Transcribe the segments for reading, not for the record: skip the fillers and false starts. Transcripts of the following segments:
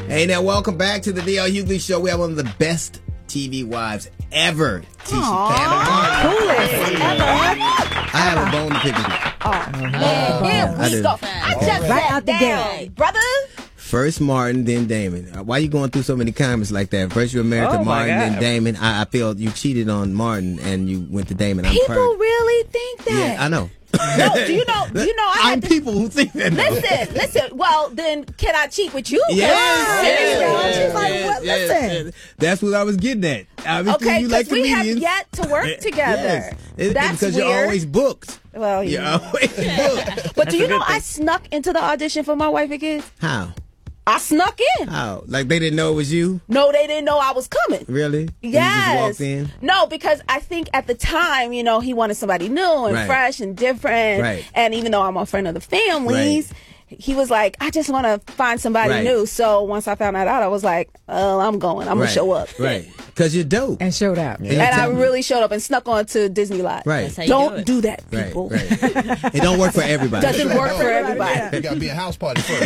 Hey, now welcome back to the D.L. Hughley Show. We have one of the best TV wives ever. Tisha Campbell. I have a bone to pick with you. Here we go. I just Right sat out the down, gate. brother. First Martin, then Damon. Why you going through so many comments like that? First you were married to Martin, then Damon. I feel you cheated on Martin and you went to Damon. People really think that. Yeah, I know. No, do you know? I'm people who think that. Listen. Well, then can I cheat with you? Listen. That's what I was getting at. Obviously, Okay, you like because we have comedians. yet to work together. Yes. That's because weird. you're always booked. Well, You're always booked. But do you know I snuck into the audition for My Wife and Kids? How? I snuck in. How? Like they didn't know it was you? No, they didn't know I was coming. Really? Yes. You just walked in? No, because I think at the time, he wanted somebody new and Right. fresh and different. Right. And even though I'm a friend of the family's, he was like, I just want to find somebody new. So once I found that out, I was like, oh, I'm going. I'm going to show up. Right. Because you're dope. And showed out. And I really showed up and snuck on to Disney Lot. Right. That's how you Don't do that, Right, people. right. It don't work for everybody. Doesn't work for everybody. You gotta be a house party first.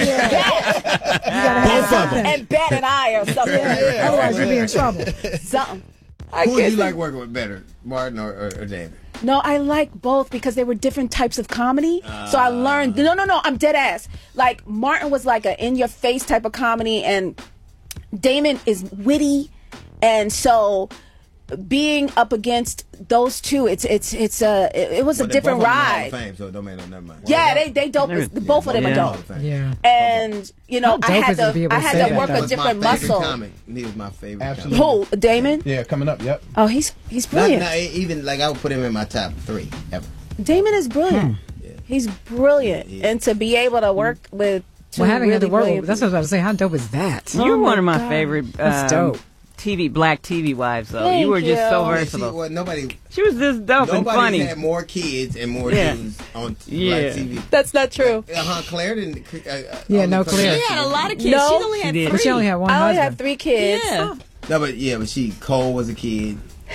Both of them. And bat an eye or something. Otherwise, you'll be in trouble. Something. Who do you like working with better, Martin or Damon? No, I like both because they were different types of comedy. So I learned. No, I'm dead ass. Like Martin was like a in your face type of comedy, and Damon is witty, and so being up against those two, it was a different ride. Fame, so it don't matter nothing. Yeah, they dope. Both of them are dope. Yeah. And I had dope is to be to able to say work that, a though. different muscle. He was my favorite. Absolutely. Who? Damon? Yeah, coming up. Yep. Oh, he's brilliant. Even like I would put him in my top 3 ever. Damon is brilliant. He's brilliant, and to be able to work with two Having really had to work brilliant with, that's what I was about to say. How dope is that? You're one of my God. favorite That's dope. black TV wives, though. Thank you were just so you. versatile. Nobody She was just dope and funny. had more kids and more Yeah. dudes on Yeah. black TV. That's not true. Claire didn't. Yeah, no, Claire. She had a lot of kids. No. She only had She three. But she only had one I only husband. have 3 kids. Yeah. No, but Cole was a kid.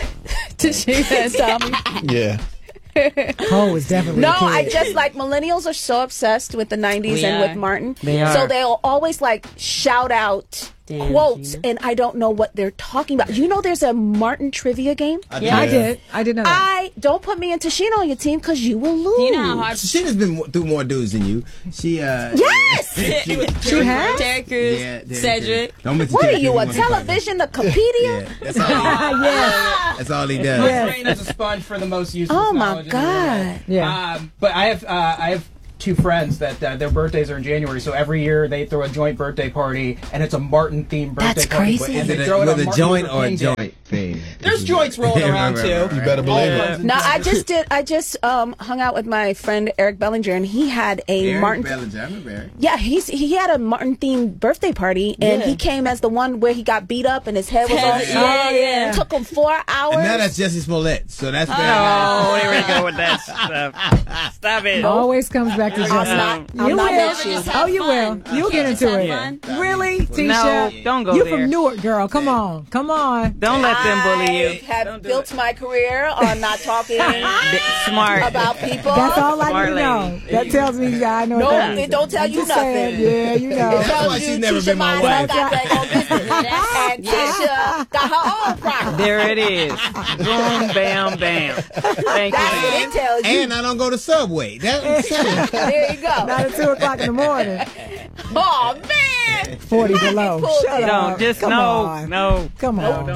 And Tommy. Yeah. Cole was definitely No, a kid. I just like millennials are so obsessed with the 90s We and are. with Martin. They are. So they'll always like shout out Damn, quotes, Gina. and I don't know what they're talking about. You know, there's a Martin trivia game. Yeah. I did know that. Don't put me and Tashina on your team because you will lose. You know how hard She has been through more dudes than you. She Yes. She has? Terry Crews, Yeah, Cedric. Don't mention What are Terry you, Crews a when he talks. television, a Wikipedia? Yeah, that's all. That's all he does. Yeah. Brain is a sponge for the most useless Oh my knowledge in the world. God. Yeah. But I have 2 friends that their birthdays are in January, so every year they throw a joint birthday party, and it's a Martin themed birthday That's party. crazy. And Is they it throw it on with a Martin joint Luther or a King Day. joint thing? There's joints rolling around too. You better believe it. No, I just hung out with my friend Eric Bellinger, and he had a Eric Martin. Bellinger, I remember Eric. Yeah, he had a Martin themed birthday party, and he came as the one where he got beat up and his head was all Yeah. Took him 4 hours. And now that's Jesse Smollett, so that's very Oh, here we go with that stuff. Stop it. Always comes back to Jesse. I'm You not will. with you. Oh, you will. You'll get into Have it. fun. Really, Tisha? No, don't go You there. from Newark, girl. Come on. Come on. Don't let them bully you. I have built my career on not talking Smart. about people. That's all I Smart need to know. lady. That tells me I know No, what that it means. don't tell I'm you just saying, nothing. Yeah, you know. It tells why you she's never Tisha been my mind her wife. goddamn business. And Tisha got her own problem. There it is. Boom, bam, bam. Thank That's what you. it tells you. And I don't go to Subway. That's There you go. Not at 2 o'clock in the morning. Oh, man. 40 below. pulled Shut it. up. Don't just Come no, on. no. Come on.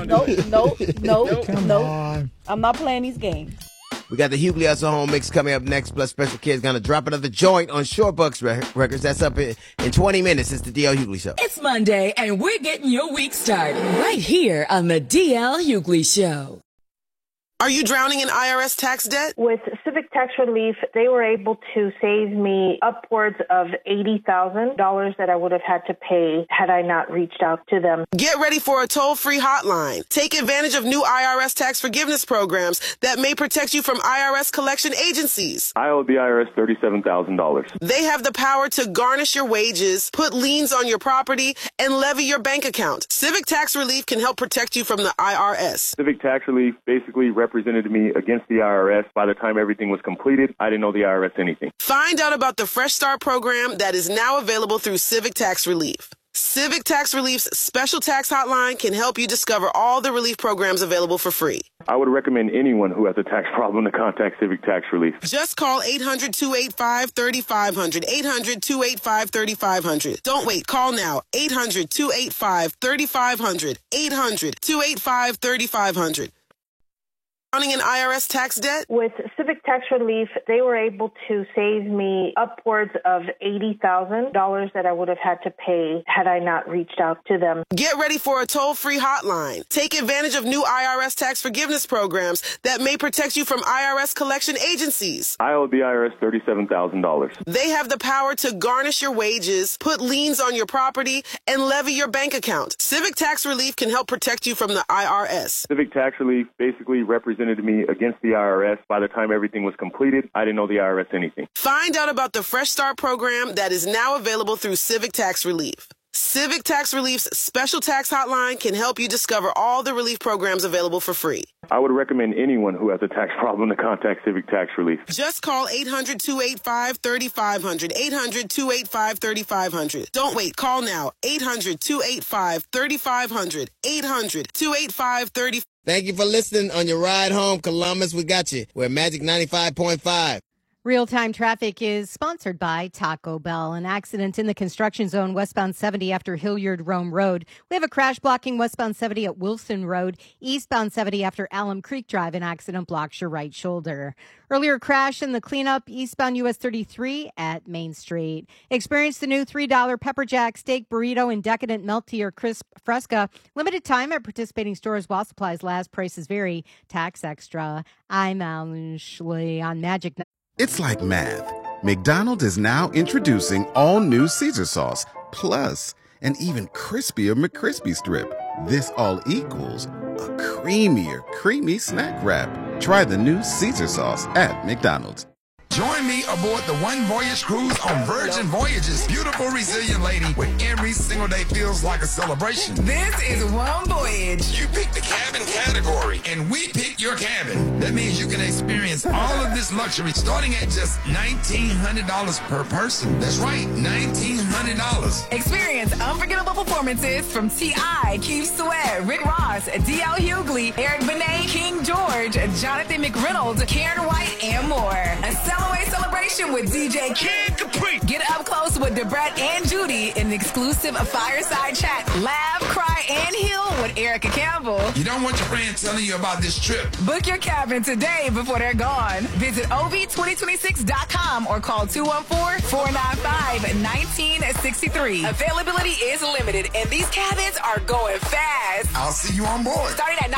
Nope. Come on. I'm not playing these games. We got the Hughley Hustle Home Mix coming up next, plus Special Kid's gonna drop another joint on Short Bucks Records. That's up in 20 minutes. It's the DL Hughley Show. It's Monday, and we're getting your week started right here on the DL Hughley Show. Are you drowning in IRS tax debt? With Civic Tax Relief, they were able to save me upwards of $80,000 that I would have had to pay had I not reached out to them. Get ready for a toll-free hotline. Take advantage of new IRS tax forgiveness programs that may protect you from IRS collection agencies. I owe the IRS $37,000. They have the power to garnish your wages, put liens on your property, and levy your bank account. Civic Tax Relief can help protect you from the IRS. Civic Tax Relief basically represented me against the IRS. By the time everything was completed, I didn't owe the IRS anything. Find out about the Fresh Start program that is now available through Civic Tax Relief. Civic Tax Relief's special tax hotline can help you discover all the relief programs available for free. I would recommend anyone who has a tax problem to contact Civic Tax Relief. Just call 800-285-3500. 800-285-3500. Don't wait. Call now. 800-285-3500. 800-285-3500. Owning an IRS tax debt? With Civic Tax Relief, they were able to save me upwards of $80,000 that I would have had to pay had I not reached out to them. Get ready for a toll-free hotline. Take advantage of new IRS tax forgiveness programs that may protect you from IRS collection agencies. I owe the IRS $37,000. They have the power to garnish your wages, put liens on your property, and levy your bank account. Civic Tax Relief can help protect you from the IRS. Civic Tax Relief basically represented me against the IRS. By the time everything was completed, I didn't owe the IRS anything. Find out about the Fresh Start program that is now available through Civic Tax Relief. Civic Tax Relief's special tax hotline can help you discover all the relief programs available for free. I would recommend anyone who has a tax problem to contact Civic Tax Relief. Just call 800-285-3500. 800-285-3500. Don't wait. Call now. 800-285-3500. 800-285-3500. Thank you for listening on your ride home, Columbus. We got you. We're Magic 95.5. Real-time traffic is sponsored by Taco Bell. An accident in the construction zone westbound 70 after Hilliard-Rome Road. We have a crash blocking westbound 70 at Wilson Road. Eastbound 70 after Alum Creek Drive. An accident blocks your right shoulder. Earlier crash in the cleanup eastbound US 33 at Main Street. Experience the new $3 Pepper Jack Steak Burrito and Decadent Melty or Crisp Fresca. Limited time at participating stores while supplies last. Prices vary. Tax extra. I'm Ashley on Magic. It's like math. McDonald's is now introducing all new Caesar sauce, plus an even crispier McCrispy strip. This all equals a creamier, creamy snack wrap. Try the new Caesar sauce at McDonald's. Join me aboard the One Voyage cruise on Virgin Voyages. Beautiful, resilient lady, where every single day feels like a celebration. This is One Voyage. You pick the cabin category, and we pick your cabin. That means you can experience all of this luxury starting at just $1,900 per person. That's right, $1,900. Experience unforgettable performances from T.I., Keith Sweat, Rick Ross, D.L. Hughley, Eric Benet, King George, Jonathan McReynolds, Karen White, and more. A celebration with DJ Kid Capri. Get up close with Debrett and Judy in an exclusive fireside chat. Laugh, cry, and heal with Erica Campbell. You don't want your friends telling you about this trip. Book your cabin today before they're gone. Visit OV2026.com or call 214-495-1963. Availability is limited, and these cabins are going fast. I'll see you on board. Starting at